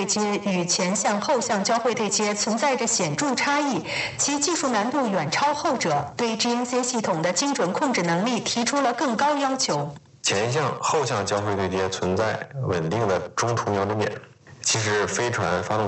接与前向后向交会对接存在着显著差异，其技术难度远超后者，对 GNC 系统的精准控制能力提出了更高要求。 前向后向交会对接存在稳定的中途瞄准点。其实飞船发动